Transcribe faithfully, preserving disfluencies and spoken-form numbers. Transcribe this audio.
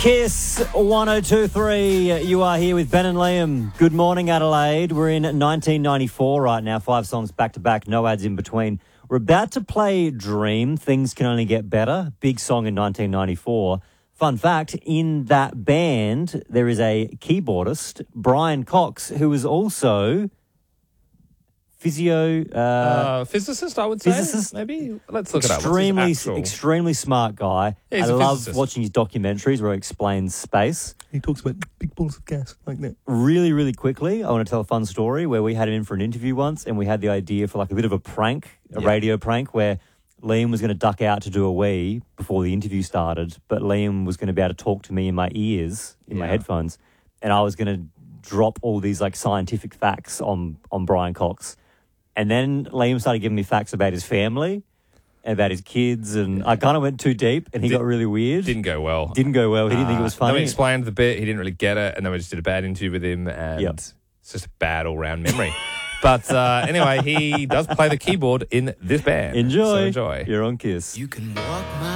Kiss one oh two three. You are here with Ben and Liam. Good morning, Adelaide. We're in nineteen ninety-four right now. Five songs back to back, no ads in between. We're about to play Dream. Things Can Only Get Better. Big song in nineteen ninety-four. Fun fact, in that band, there is a keyboardist, Brian Cox, who is also physio... Uh, Uh, physicist, I would say. physicist? Maybe. Let's look extremely, it up. What's his actual- extremely smart guy. Yeah, he's I a love physicist. watching his documentaries where he explains space. He talks about big balls of gas like that. Really, really quickly, I want to tell a fun story where we had him in for an interview once and we had the idea for like a bit of a prank, a Yeah. radio prank where Liam was going to duck out to do a wee before the interview started, but Liam was going to be able to talk to me in my ears, in my Yeah. headphones, and I was going to drop all these like scientific facts on, on Brian Cox. And then Liam started giving me facts about his family, about his kids, and I kind of went too deep and he Did- got really weird. Didn't go well. Didn't go well. He didn't think it was Uh, Then funny. we explained the bit. He didn't really get it. And then we just did a bad interview with him. And Yep. it's just a bad all-round memory. But uh, anyway, he does play the keyboard in this band. Enjoy. So enjoy. You're on Kiss. You can walk my